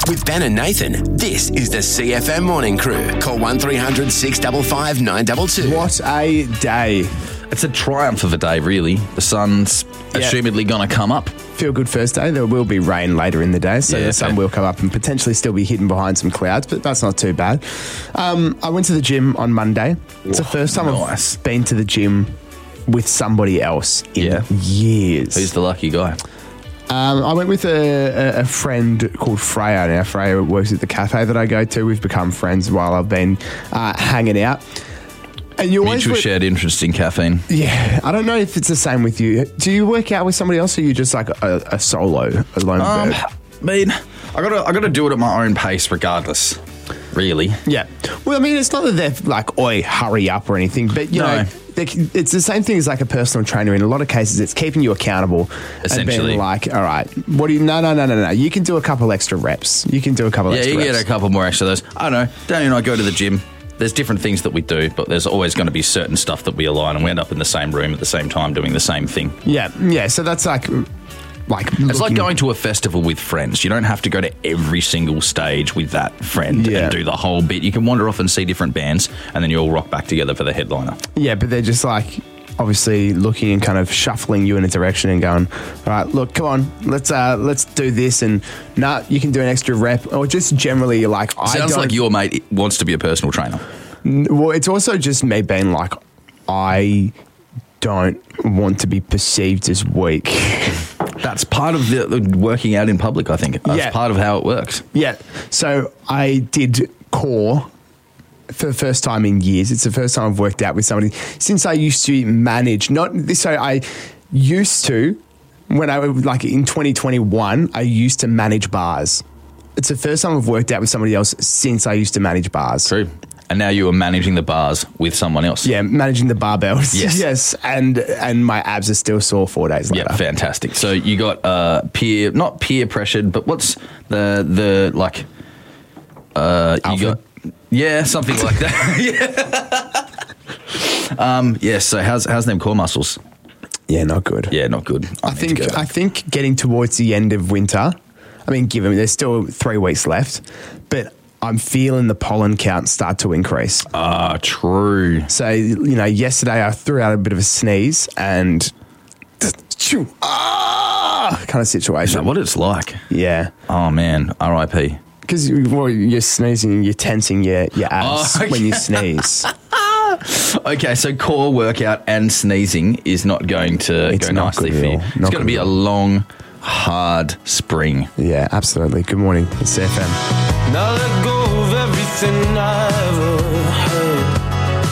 With Ben and Nathan, this is the CFM Morning Crew. Call 1300 655 922. What a day. It's a triumph of a day, really. The sun's assumedly going to come up. Feel good first day. There will be rain later in the day, so the sun will come up and potentially still be hidden behind some clouds, but that's not too bad. I went to the gym on Monday. It's the first time I've been to the gym with somebody else in years. Who's the lucky guy? I went with a friend called Freya. Now, Freya works at the cafe that I go to. We've become friends while I've been hanging out. And you Mutual shared interest in caffeine. Yeah. I don't know if it's the same with you. Do you work out with somebody else, or are you just like a solo, a lone bird? I mean, I gotta do it at my own pace regardless, really. Yeah. Well, I mean, it's not that they're like, oi, hurry up or anything, but, you know, it's the same thing as like a personal trainer. In a lot of cases, it's keeping you accountable. Essentially. And being like, all right, what do you... No. You can do a couple extra reps. You can do a couple extra reps. Yeah, you get a couple more extra of those. I don't know. Danny and I go to the gym. There's different things that we do, but there's always going to be certain stuff that we align, and we end up in the same room at the same time doing the same thing. Yeah. So that's like it's like going to a festival with friends. You don't have to go to every single stage with that friend and do the whole bit. You can wander off and see different bands, and then you all rock back together for the headliner. Yeah, but they're just like obviously looking and kind of shuffling you in a direction and going, all right, look, come on, let's do this, and you can do an extra rep, or just generally you're like, Sounds like your mate wants to be a personal trainer. Well, it's also just me being like, I don't want to be perceived as weak. That's part of the working out in public, I think. That's part of how it works. Yeah. So I did core for the first time in years. It's the first time I've worked out with somebody since I used to manage. I used to, when I was like in 2021, I used to manage bars. It's the first time I've worked out with somebody else since I used to manage bars. True. And now you are managing the bars with someone else. Yeah, managing the barbells. Yes. And my abs are still sore 4 days later. Yeah, fantastic. So you got not peer pressured, but what's the like you got something like that. So how's them core muscles? Yeah, not good. Yeah, not good. I think getting towards the end of winter, I mean, given there's still 3 weeks left, but I'm feeling the pollen count start to increase. True. So, yesterday I threw out a bit of a sneeze and kind of situation. Is that what it's like? Yeah. Oh, man. R.I.P. Because you're sneezing, you're tensing your abs when you sneeze. Okay, so core workout and sneezing is not going to go nicely for you. It's going to be a long, hard spring. Yeah, absolutely. Good morning. It's CFM. Now let go of everything I ever